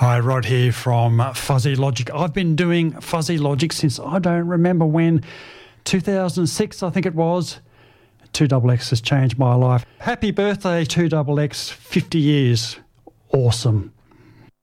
Hi, Rod here from Fuzzy Logic. I've been doing Fuzzy Logic since I don't remember when, 2006 I think it was. 2XX has changed my life. Happy birthday 2XX, 50 years. Awesome.